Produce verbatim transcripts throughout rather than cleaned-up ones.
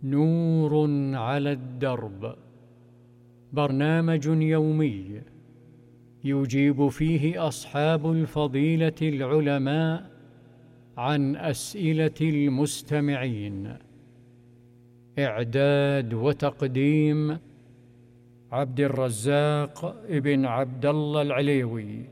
نور على الدرب، برنامج يومي يجيب فيه أصحاب الفضيلة العلماء عن أسئلة المستمعين. إعداد وتقديم عبد الرزاق ابن عبد الله العليوي.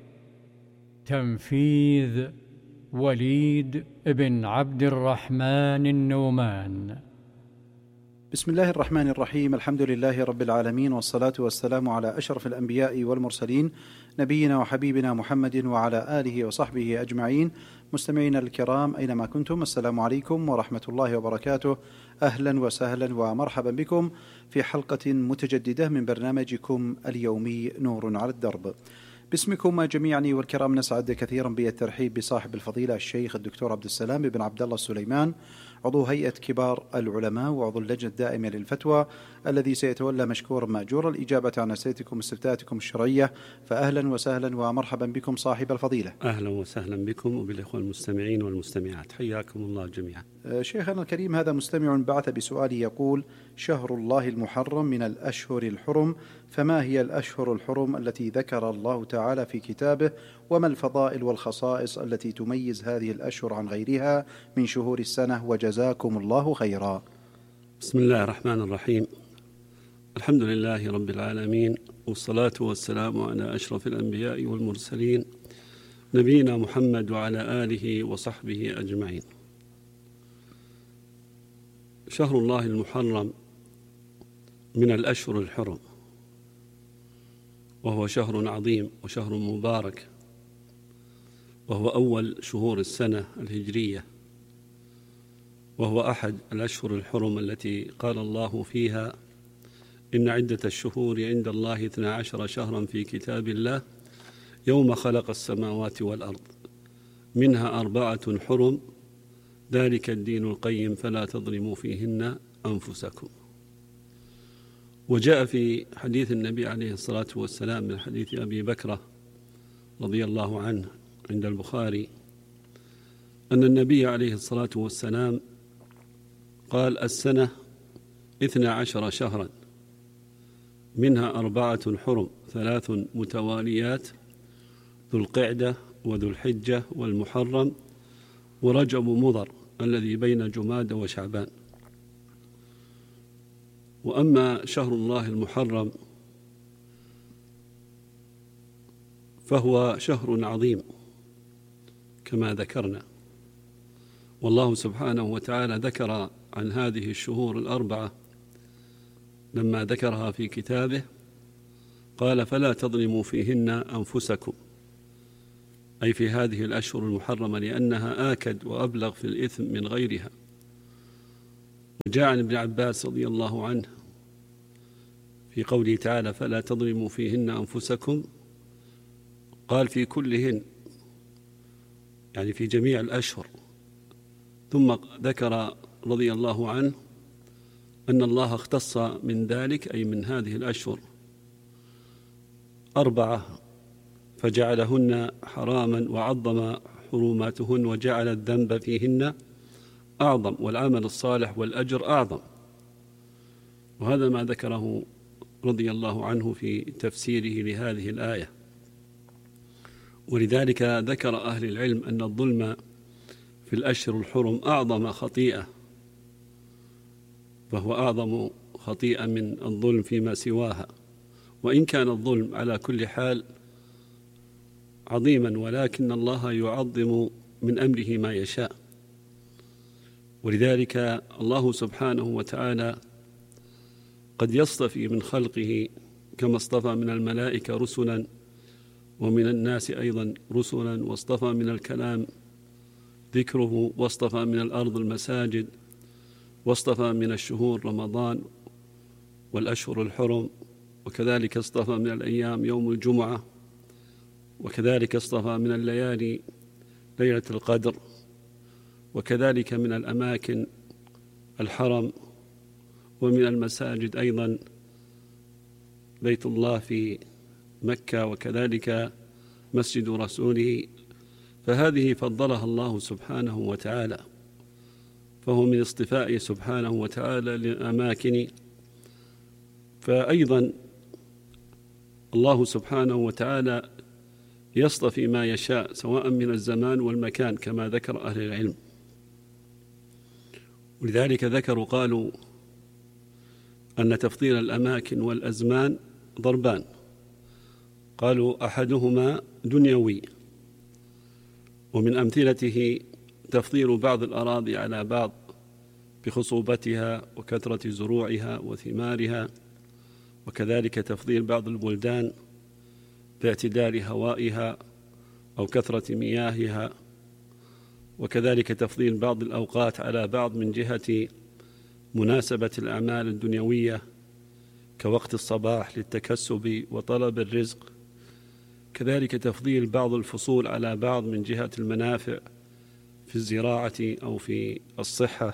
تنفيذ وليد بن عبد الرحمن النومان. بسم الله الرحمن الرحيم. الحمد لله رب العالمين، والصلاة والسلام على أشرف الأنبياء والمرسلين، نبينا وحبيبنا محمد وعلى آله وصحبه أجمعين. مستمعينا الكرام أينما كنتم، السلام عليكم ورحمة الله وبركاته. أهلا وسهلا ومرحبا بكم في حلقة متجددة من برنامجكم اليومي نور على الدرب. باسمكم جميعا والكرام نسعد كثيرا بالترحيب بصاحب الفضيلة الشيخ الدكتور عبد السلام بن عبد الله السليمان، عضو هيئة كبار العلماء وعضو اللجنة الدائمة للفتوى، الذي سيتولى مشكورا مأجورا الإجابة عن أسئلتكم واستفتاءاتكم الشرعية. فأهلا وسهلا ومرحبا بكم صاحب الفضيلة. أهلا وسهلا بكم وبالإخوة المستمعين والمستمعات، حياكم الله جميعا. شيخنا الكريم، هذا مستمع بعث بسؤال يقول: شهر الله المحرم من الأشهر الحرم، فما هي الأشهر الحرم التي ذكر الله تعالى في كتابه، وما الفضائل والخصائص التي تميز هذه الأشهر عن غيرها من شهور السنة؟ وجزاكم الله خيرا. بسم الله الرحمن الرحيم. الحمد لله رب العالمين، والصلاة والسلام على أشرف الأنبياء والمرسلين، نبينا محمد وعلى آله وصحبه أجمعين. شهر الله المحرم من الأشهر الحرم، وهو شهر عظيم وشهر مبارك، وهو أول شهور السنة الهجرية، وهو أحد الأشهر الحرم التي قال الله فيها: إن عدة الشهور عند الله اثنا عشر شهرا في كتاب الله يوم خلق السماوات والأرض منها أربعة حرم ذلك الدين القيم فلا تظلموا فيهن أنفسكم. وجاء في حديث النبي عليه الصلاة والسلام من حديث أبي بكرة رضي الله عنه عند البخاري أن النبي عليه الصلاة والسلام قال: السنة اثنا عشر شهرا منها أربعة حرم ثلاث متواليات ذو القعدة وذو الحجة والمحرم ورجب مضر الذي بين جماد وشعبان. وأما شهر الله المحرم فهو شهر عظيم كما ذكرنا، والله سبحانه وتعالى ذكر عن هذه الشهور الأربعة لما ذكرها في كتابه قال: فلا تظلموا فيهن أنفسكم، أي في هذه الأشهر المحرمة، لأنها آكد وأبلغ في الإثم من غيرها. وجاء عن ابن عباس رضي الله عنه في قوله تعالى: فلا تظلموا فيهن أنفسكم، قال: في كلهن، يعني في جميع الأشهر. ثم ذكر رضي الله عنه أن الله اختص من ذلك، أي من هذه الأشهر، أربعة فجعلهن حراما وعظم حرماتهن وجعل الذنب فيهن أعظم والعمل الصالح والأجر أعظم. وهذا ما ذكره رضي الله عنه في تفسيره لهذه الآية. ولذلك ذكر أهل العلم أن الظلم في الأشهر الحرم أعظم خطيئة، فهو أعظم خطيئة من الظلم فيما سواها، وإن كان الظلم على كل حال عظيما، ولكن الله يعظم من أمره ما يشاء. ولذلك الله سبحانه وتعالى قد يصطفي من خلقه كما اصطفى من الملائكة رسلا، ومن الناس أيضا رسلا، واصطفى من الكلام ذكره، واصطفى من الأرض المساجد، واصطفى من الشهور رمضان والأشهر الحرم، وكذلك اصطفى من الأيام يوم الجمعة، وكذلك اصطفى من الليالي ليلة القدر، وكذلك من الأماكن الحرم، ومن المساجد أيضا بيت الله في مكة، وكذلك مسجد رسوله. فهذه فضلها الله سبحانه وتعالى، فهو من اصطفائه سبحانه وتعالى للأماكن. فأيضا الله سبحانه وتعالى يصطفي ما يشاء سواء من الزمان والمكان كما ذكر أهل العلم. ولذلك ذكروا قالوا أن تفضيل الأماكن والأزمان ضربان. قالوا أحدهما دنيوي، ومن أمثلته تفضيل بعض الأراضي على بعض بخصوبتها وكثرة زروعها وثمارها، وكذلك تفضيل بعض البلدان باعتدال هوائها أو كثرة مياهها، وكذلك تفضيل بعض الأوقات على بعض من جهة مناسبة الأعمال الدنيوية كوقت الصباح للتكسب وطلب الرزق، كذلك تفضيل بعض الفصول على بعض من جهة المنافع في الزراعة أو في الصحة،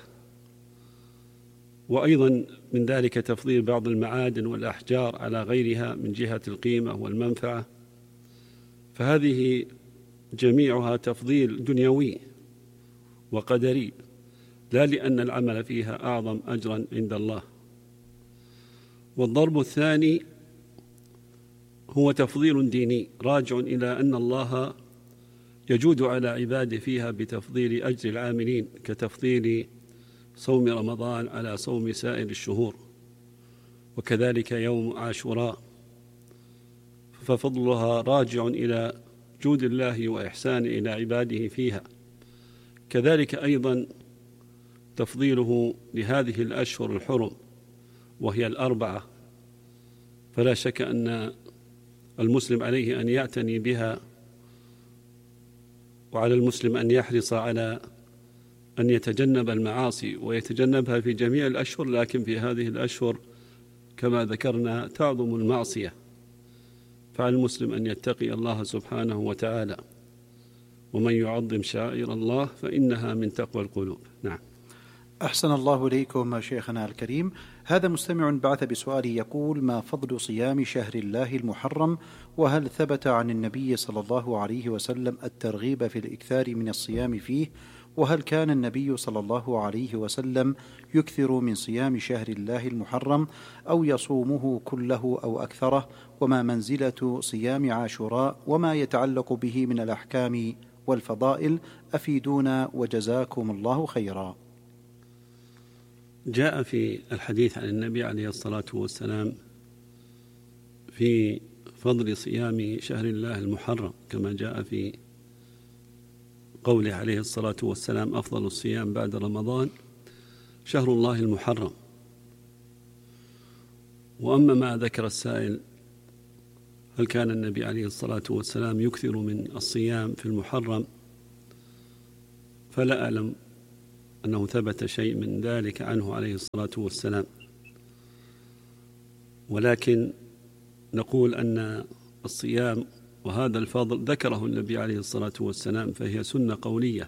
وأيضا من ذلك تفضيل بعض المعادن والأحجار على غيرها من جهة القيمة والمنفعة. فهذه جميعها تفضيل دنيوي وقدري، لا لأن العمل فيها أعظم أجرا عند الله. والضرب الثاني هو تفضيل ديني راجع إلى أن الله يجود على عباده فيها بتفضيل أجر العاملين، كتفضيل صوم رمضان على صوم سائر الشهور، وكذلك يوم عاشوراء، ففضلها راجع إلى جود الله وإحسانه إلى عباده فيها. كذلك أيضا تفضيله لهذه الأشهر الحرم وهي الأربعة، فلا شك أن المسلم عليه أن يعتني بها، وعلى المسلم أن يحرص على أن يتجنب المعاصي ويتجنبها في جميع الأشهر، لكن في هذه الأشهر كما ذكرنا تعظم المعصية، فعلى المسلم أن يتقي الله سبحانه وتعالى، ومن يعظم شعائر الله فإنها من تقوى القلوب. نعم. أحسن الله إليكم شيخنا الكريم. هذا مستمع بعث بسؤال يقول: ما فضل صيام شهر الله المحرم؟ وهل ثبت عن النبي صلى الله عليه وسلم الترغيب في الإكثار من الصيام فيه؟ وهل كان النبي صلى الله عليه وسلم يكثر من صيام شهر الله المحرم أو يصومه كله أو أكثره؟ وما منزلة صيام عاشوراء وما يتعلق به من الأحكام والفضائل؟ أفيدونا وجزاكم الله خيرا. جاء في الحديث عن النبي عليه الصلاة والسلام في فضل صيام شهر الله المحرم كما جاء في قوله عليه الصلاة والسلام: أفضل الصيام بعد رمضان شهر الله المحرم. وأما ما ذكر السائل هل كان النبي عليه الصلاة والسلام يكثر من الصيام في المحرم، فلا أعلم أنه ثبت شيء من ذلك عنه عليه الصلاة والسلام، ولكن نقول أن الصيام وهذا الفضل ذكره النبي عليه الصلاة والسلام، فهي سنة قولية،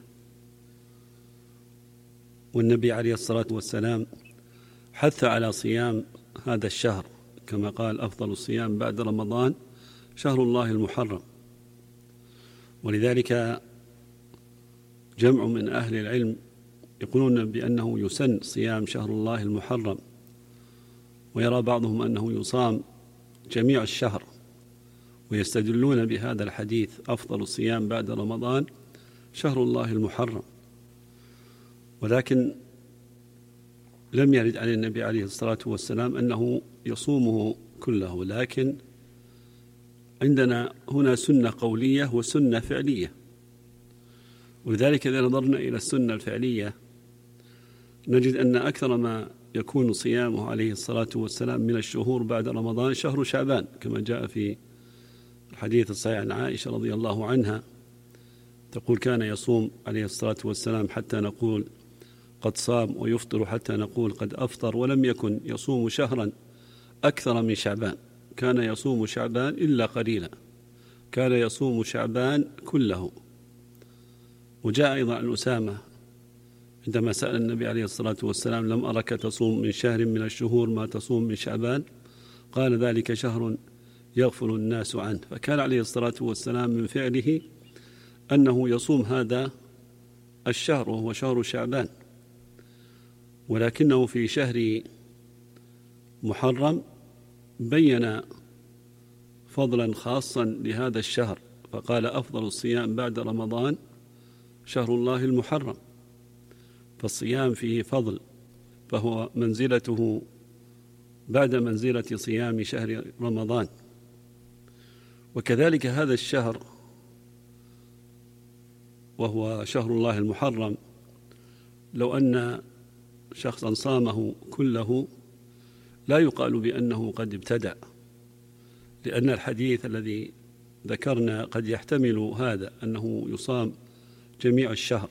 والنبي عليه الصلاة والسلام حث على صيام هذا الشهر كما قال: أفضل الصيام بعد رمضان شهر الله المحرم. ولذلك جمع من أهل العلم يقولون بأنه يسن صيام شهر الله المحرم، ويرى بعضهم أنه يصام جميع الشهر، ويستدلون بهذا الحديث: أفضل الصيام بعد رمضان شهر الله المحرم. ولكن لم يرد عن النبي عليه الصلاة والسلام أنه يصومه كله، لكن عندنا هنا سنة قولية وسنة فعلية. ولذلك إذا نظرنا إلى السنة الفعلية نجد أن أكثر ما يكون صيامه عليه الصلاة والسلام من الشهور بعد رمضان شهر شعبان، كما جاء في الحديث الصحيح عن عائشة رضي الله عنها تقول: كان يصوم عليه الصلاة والسلام حتى نقول قد صام، ويفطر حتى نقول قد أفطر، ولم يكن يصوم شهرا أكثر من شعبان، كان يصوم شعبان إلا قليلا، كان يصوم شعبان كله. وجاء أيضا عن أسامة عندما سأل النبي عليه الصلاة والسلام: لم أرك تصوم من شهر من الشهور ما تصوم من شعبان، قال: ذلك شهر يغفل الناس عنه. فكان عليه الصلاة والسلام من فعله أنه يصوم هذا الشهر وهو شهر شعبان. ولكنه في شهر محرم بين فضلا خاصا لهذا الشهر، فقال أفضل الصيام بعد رمضان شهر الله المحرم، فالصيام فيه فضل، فهو منزلته بعد منزلة صيام شهر رمضان. وكذلك هذا الشهر وهو شهر الله المحرم لو أن شخصا صامه كله لا يقال بأنه قد ابتدع، لأن الحديث الذي ذكرنا قد يحتمل هذا، أنه يصام جميع الشهر.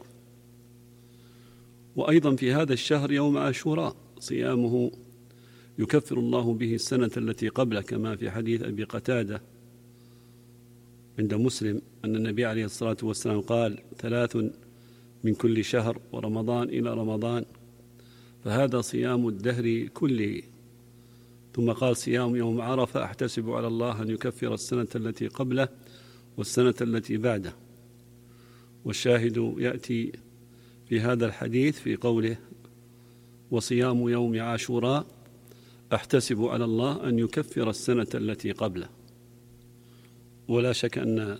وأيضا في هذا الشهر يوم عاشوراء صيامه يكفر الله به السنة التي قبله، كما في حديث أبي قتادة عند مسلم أن النبي عليه الصلاة والسلام قال: ثلاث من كل شهر ورمضان إلى رمضان، فهذا صيام الدهر كله. ثم قال: صيام يوم عرفة أحتسب على الله أن يكفر السنة التي قبله والسنة التي بعده. والشاهد يأتي في هذا الحديث في قوله: وصيام يوم عاشوراء أحتسب على الله أن يكفر السنة التي قبله. ولا شك أن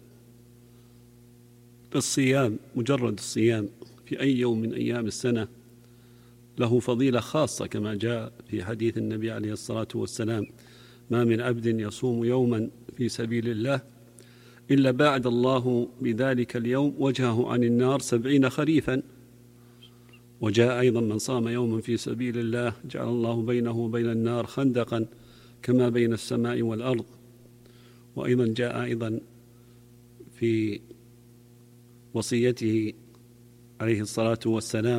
الصيام مجرد الصيام في أي يوم من أيام السنة له فضيلة خاصة، كما جاء في حديث النبي عليه الصلاة والسلام: ما من عبد يصوم يوما في سبيل الله إلا باعد الله بذلك اليوم وجهه عن النار سبعين خريفا. وجاء أيضا: من صام يوما في سبيل الله جعل الله بينه وبين النار خندقا كما بين السماء والأرض. وأيضا جاء أيضا في وصيته عليه الصلاة والسلام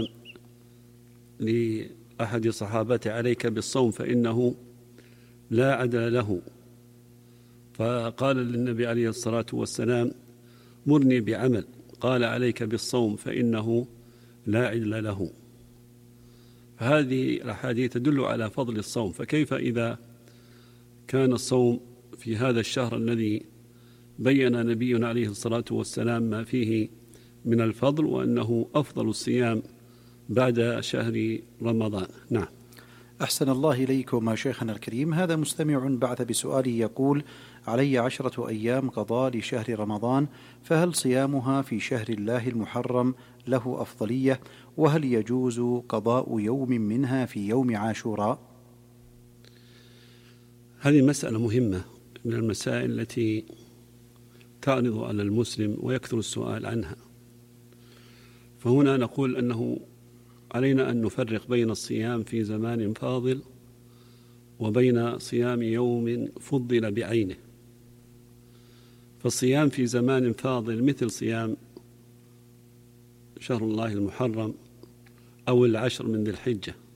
لأحد صحابته: عليك بالصوم فإنه لا عدل له. فقال للنبي عليه الصلاة والسلام: مرني بعمل. قال: عليك بالصوم فإنه لا عدل له. هذه الأحاديث تدل على فضل الصوم، فكيف إذا كان الصوم في هذا الشهر الذي بين نبينا عليه الصلاة والسلام ما فيه من الفضل، وأنه أفضل الصيام بعد شهر رمضان. نعم. أحسن الله إليكم شيخنا الكريم. هذا مستمع بعث بسؤاله يقول: علي عشرة أيام قضاء لشهر رمضان، فهل صيامها في شهر الله المحرم له أفضلية؟ وهل يجوز قضاء يوم منها في يوم عاشوراء؟ هذه مسألة مهمة من المسائل التي تعرض على المسلم ويكثر السؤال عنها. فهنا نقول أنه علينا أن نفرق بين الصيام في زمان فاضل وبين صيام يوم فضل بعينه. فالصيام في زمان فاضل مثل صيام شهر الله المحرم أو العشر من ذي الحجة،